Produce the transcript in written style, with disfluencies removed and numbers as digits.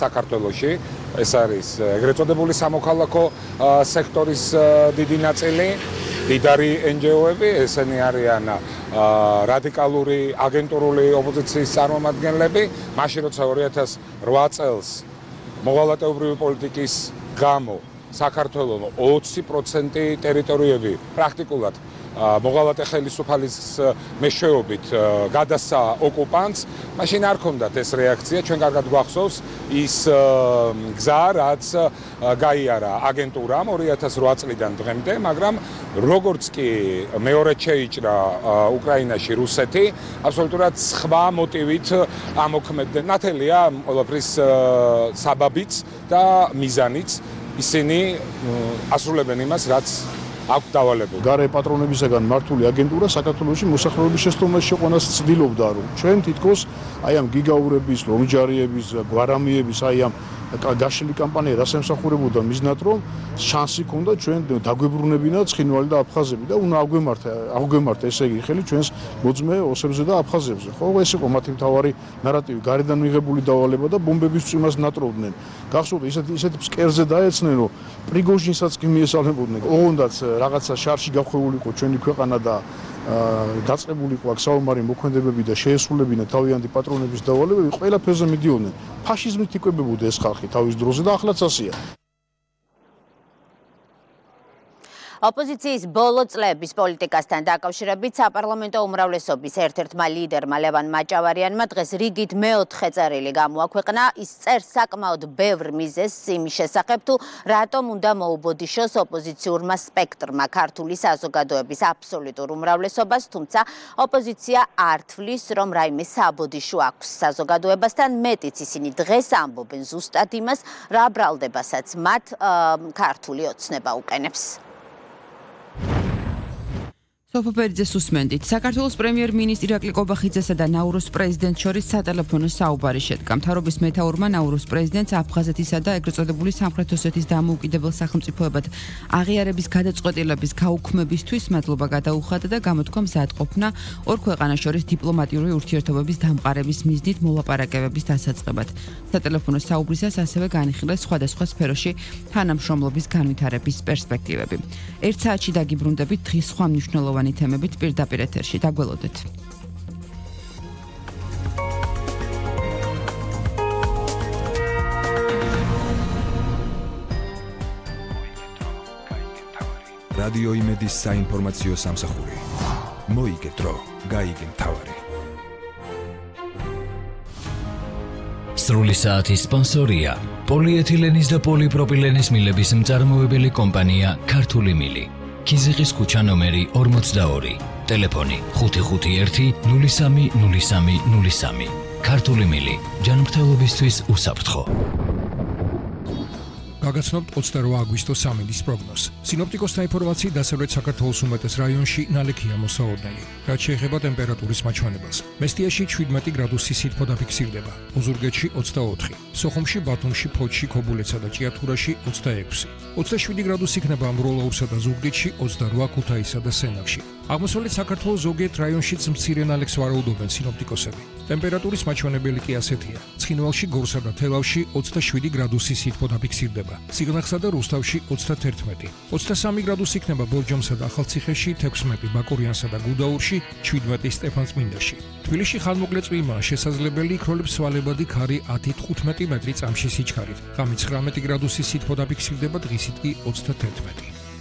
საქართველოში. ეს არის ეგრეთ წოდებული სამოქალაქო სექტორის დიდი ნაწილი, დიდარი NGO-ები, ესენი არიან რადიკალური აგენტურული ოპოზიციის წარმომადგენლები, მაშინ როცა 2008 წელს მოღალატეობრივი პოლიტიკის გამო საქართველოს 20% ტერიტორიები პრაქტიკულად მოღალატე ხელისუფალის მეშვეობით გადასცა ოკუპანტს, მაშინ არ ჰქონდათ ეს რეაქცია, ჩვენ კარგად გვახსოვს ის გზა, რაც გაიარა აგენტურამ 2008 წლიდან დღემდე, მაგრამ როგორც კი მეორედ შეიჭრა უკრაინაში რუსეთი, აბსოლუტურად სხვა მოტივით ამოქმედდნენ. ნათელია ყველაფრის საბაბიც და მიზანიც, ისინი ასრულებენ იმას, რაც აქვს დავალებული. გარე პატრონებისგან მართული აგენტურა საქართველოში მოსახლეობის შესწავლას შეყვანას ცდილობდა, რომ ჩვენ თითქოს აი ამ გიგაურების, ლომჯარიების, გვარამიების, აი ამ გაშლილი კამპანია რას ემსახურებოდა მიზნად, რომ შანსი ქონდა ჩვენ დაგვებრუნებინათ ცხინვალი და აფხაზები და უნდა აგვემართა ესე იგი ხელი ჩვენს მოძმე ოსებზე და აფხაზებზე. ხო, ეს იყო მათი მთავარი ნარატივი, გარედან მიღებული დავალება და ბომბების წვიმას ნატრობდნენ. გახსოვთ, ისეთი ფსკერზე დაეცნენ, რომ პრიგოჟინსაც კი მიესალმებოდნენ. ოღონდაც რაღაცა შარში გახვეულიყო ჩვენი ქვეყანა და დაწყებული იყო აქ საომარი მოქმედებები და შეესრულებინა თავიანთი პატრონების დავალებები, ყველაფერზე მიდიოდნენ. ფაშიზმით იკვებებოდა ეს ხალხი თავის დროზე და ახლაც ასეა. ოპოზიციის ბოლო წლების პოლიტიკასთან დაკავშირებით საპარლამენტო უმრავლესობის ერთ-ერთმა ლიდერმა ლევან მაჭავარიანმა დღეს რიგით მეოთხე წერილი გამოაქვეყნა. ის წერს საკმაოდ ბევრ მიზეზს იმის შესახებ, თუ რატომ უნდა მოუბოდიშოს ოპოზიციურმა სპექტრმა ქართული საზოგადოების აბსოლუტურ უმრავლესობას, თუმცა ოპოზიცია არ თვლის, რომ რაიმე საბოდიშო აქვს საზოგადოებასთან, მეტიც ისინი დღეს ამბობენ ზუსტად იმას, რა ბრალდებასაც მათ ქართული ოცნება უყენებს. სოფოპერიძეს უსმენდით. საქართველოს პრემიერ-მინისტრი ირაკლი ყობახიძესა და ნაურუს პრეზიდენტს შორის სატელეფონო საუბარი შედგა. მთავრობის მეთაურმა ნაურუს პრეზიდენტს აფხაზეთისა და ეგრეთ წოდებული სამხრეთ ოსეთის დამოუკიდებელ სახელმწიფოებად აღიარების გადაწყვეტილების გაუქმებისთვის მადლობა გადაუხადა და გამოთქვა მზადყოფნა ორ ქვეყანას შორის დიპლომატიური ურთიერთობების დამყარების მიზნით მოლაპარაკებების დასაწყებად. სატელეფონო საუბრისას ასევე განიხილეს სხვადასხვა სფეროში თანამშრომლობის განვითარების პერსპექტივები. ერთ საათში დაგიბრუნდებით დღის სხვა მნიშვნელოვანი თემებით პირდაპირ ეთერში. დაგველოდეთ. რადიო იმედის საინფორმაციო სამსახური. მოიგეთ დრო, გაიგე მთავარი. სრული საათის სპონსორია პოლიეთილენის და პოლიპროპილენის მილების მწარმოებელი კომპანია ქართული მილი. ქიზიყის ქუჩა ნომერი 42, ტელეფონი 551 030303. ქართული მილი, ჯანმრთელობისთვის უსაფრთხო. გაგაცნობთ 28 აგვისტოს სამინდის პროგნოზს. სინოპტიკოსთა ინფორმაციით დასავლეთ საქართველოს უმეტეს რაიონში ნალექია მოსაოდნელი. რაც შეეხება ტემპერატურის მაჩვენებელს. მესტიაში 17 გრადუსი სითბო დაფიქსირდება, ოზურგეთში 24, სოხუმში, ბათუმში, ფოთში, ქობულეთსა და ჭიათურაში 26. 27 გრადუსი იქნება ამბროლაურსა და ზუგდიდში, 28 ქუთაისსა და სენაკში. აღმოსავლეთ საქართველოს ზოგიერთ რაიონშიც მცირე ნალექს ვარაუდობენ სინოპტიკოსები. ტემპერატურის მაჩვენებელი კი ასეთია. ცხინვალში, გორსა და თელავში 27 გრადუსი სითბო დაფიქსირდება. სიღნაღსა და რუსთავში 31, 23 გრადუსი იქნება ბორჯომსა და ახალციხეში, 16 ბაკურიანსა და გუდაურში, 17 სტეფანწმინდაში. თბილისში ხანმოკლე წვიმაა შესაძლებელი, იქროლებს სვალებადი ქარი 10-15 მეტრი წამში სიჩქარით. ღამით 19 გრადუსი სითბო დაფიქსირდება, დღისით კი 31.